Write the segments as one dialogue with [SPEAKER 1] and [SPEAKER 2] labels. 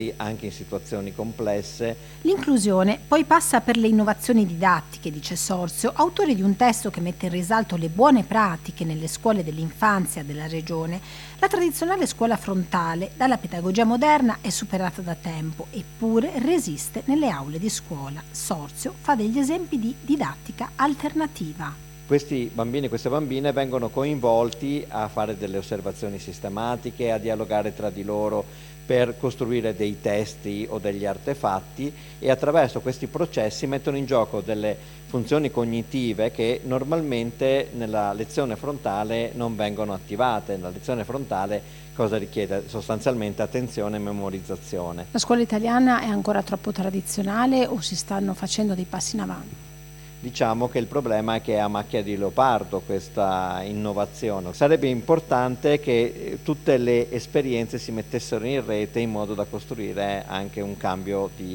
[SPEAKER 1] anche in situazioni complesse.
[SPEAKER 2] L'inclusione poi passa per le innovazioni didattiche, dice Sorzio, autore di un testo che mette in risalto le buone pratiche nelle scuole dell'infanzia della regione. La tradizionale scuola frontale, dalla pedagogia moderna, è superata da tempo, eppure resiste nelle aule di scuola. Sorzio fa degli esempi di didattica alternativa.
[SPEAKER 1] Questi bambini e queste bambine vengono coinvolti a fare delle osservazioni sistematiche, a dialogare tra di loro per costruire dei testi o degli artefatti, e attraverso questi processi mettono in gioco delle funzioni cognitive che normalmente nella lezione frontale non vengono attivate. La lezione frontale cosa richiede? Sostanzialmente attenzione e memorizzazione.
[SPEAKER 2] La scuola italiana è ancora troppo tradizionale o si stanno facendo dei passi in avanti?
[SPEAKER 1] Diciamo che il problema è che è a macchia di leopardo questa innovazione. Sarebbe importante che tutte le esperienze si mettessero in rete in modo da costruire anche un cambio di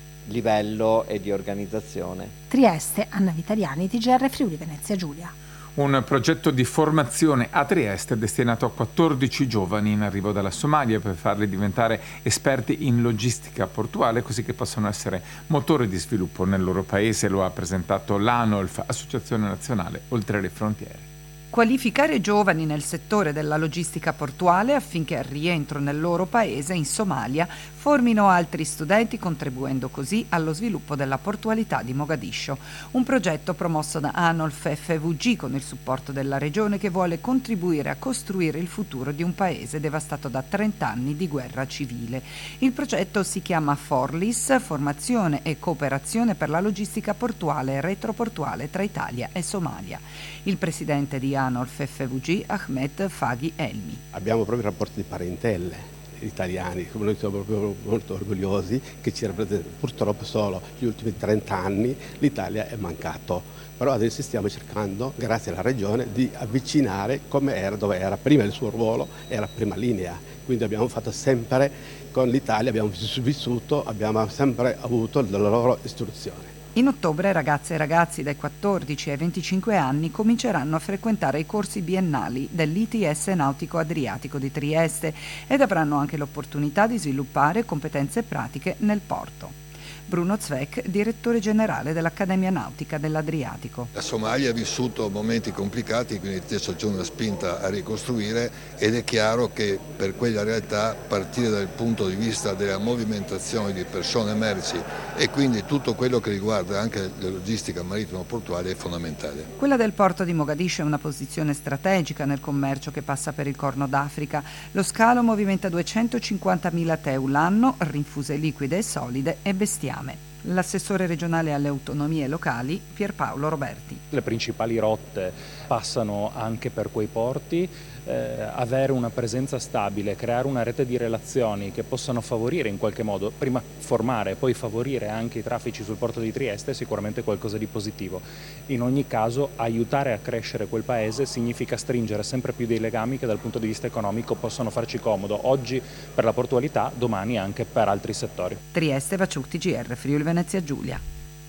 [SPEAKER 1] livello e di organizzazione.
[SPEAKER 2] Trieste, Anna Vitaliani, TGR Friuli Venezia Giulia.
[SPEAKER 3] Un progetto di formazione a Trieste destinato a 14 giovani in arrivo dalla Somalia per farli diventare esperti in logistica portuale, così che possano essere motore di sviluppo nel loro paese. Lo ha presentato l'ANOLF, Associazione Nazionale Oltre le Frontiere.
[SPEAKER 4] Qualificare giovani nel settore della logistica portuale affinché al rientro nel loro paese, in Somalia, formino altri studenti, contribuendo così allo sviluppo della portualità di Mogadiscio. Un progetto promosso da ANOLF FVG con il supporto della regione, che vuole contribuire a costruire il futuro di un paese devastato da 30 anni di guerra civile. Il progetto si chiama FORLIS, Formazione e Cooperazione per la Logistica Portuale e Retroportuale tra Italia e Somalia. Il presidente di ANOLF FVG, Ahmed Faghi Elmi.
[SPEAKER 5] Abbiamo proprio rapporti di parentele italiani, come noi siamo proprio molto orgogliosi che ci rappresentano. Purtroppo solo gli ultimi 30 anni l'Italia è mancato, però adesso stiamo cercando, grazie alla regione, di avvicinare come era, dove era prima il suo ruolo, era prima linea. Quindi abbiamo fatto sempre con l'Italia, abbiamo vissuto, abbiamo sempre avuto la loro istruzione.
[SPEAKER 4] In ottobre ragazze e ragazzi dai 14 ai 25 anni cominceranno a frequentare i corsi biennali dell'ITS Nautico Adriatico di Trieste ed avranno anche l'opportunità di sviluppare competenze pratiche nel porto. Bruno Zweck, direttore generale dell'Accademia Nautica dell'Adriatico.
[SPEAKER 6] La Somalia ha vissuto momenti complicati, quindi adesso c'è una spinta a ricostruire, ed è chiaro che per quella realtà partire dal punto di vista della movimentazione di persone e merci e quindi tutto quello che riguarda anche la logistica marittimo-portuale è fondamentale.
[SPEAKER 4] Quella del porto di Mogadiscio è una posizione strategica nel commercio che passa per il Corno d'Africa. Lo scalo movimenta 250.000 TEU l'anno, rinfuse liquide e solide e bestiame. L'assessore regionale alle autonomie locali Pierpaolo Roberti.
[SPEAKER 7] Le principali rotte passano anche per quei porti. Avere una presenza stabile, creare una rete di relazioni che possano favorire in qualche modo, prima formare e poi favorire anche i traffici sul porto di Trieste è sicuramente qualcosa di positivo. In ogni caso aiutare a crescere quel paese significa stringere sempre più dei legami che dal punto di vista economico possono farci comodo, oggi per la portualità, domani anche per altri settori.
[SPEAKER 4] Trieste, Vaciuc, TGR Friuli Venezia Giulia.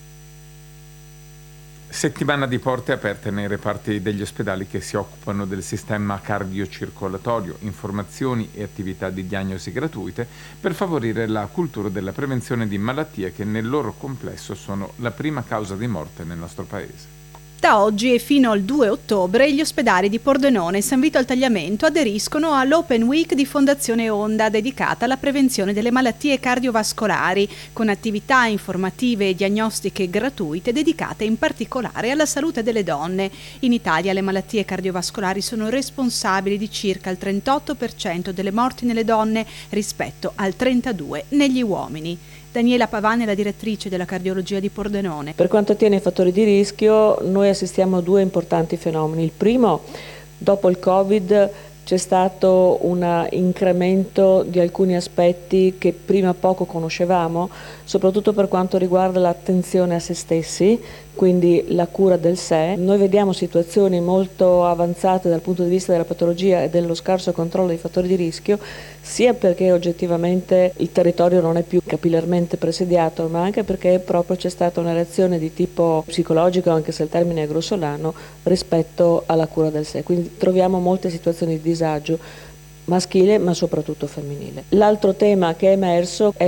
[SPEAKER 3] Settimana di porte aperte nei reparti degli ospedali che si occupano del sistema cardiocircolatorio, informazioni e attività di diagnosi gratuite per favorire la cultura della prevenzione di malattie che nel loro complesso sono la prima causa di morte nel nostro paese.
[SPEAKER 8] Da oggi e fino al 2 ottobre gli ospedali di Pordenone e San Vito al Tagliamento aderiscono all'Open Week di Fondazione Onda dedicata alla prevenzione delle malattie cardiovascolari, con attività informative e diagnostiche gratuite dedicate in particolare alla salute delle donne. In Italia le malattie cardiovascolari sono responsabili di circa il 38% delle morti nelle donne rispetto al 32% negli uomini. Daniela Pavani è la direttrice della cardiologia di Pordenone.
[SPEAKER 9] Per quanto attiene ai fattori di rischio, noi assistiamo a due importanti fenomeni. Il primo, dopo il Covid, c'è stato un incremento di alcuni aspetti che prima poco conoscevamo, soprattutto per quanto riguarda l'attenzione a se stessi, quindi la cura del sé. Noi vediamo situazioni molto avanzate dal punto di vista della patologia e dello scarso controllo dei fattori di rischio, sia perché oggettivamente il territorio non è più capillarmente presidiato, ma anche perché proprio c'è stata una reazione di tipo psicologico, anche se il termine è grossolano, rispetto alla cura del sé. Quindi troviamo molte situazioni di disagio, maschile ma soprattutto femminile. L'altro tema che è emerso è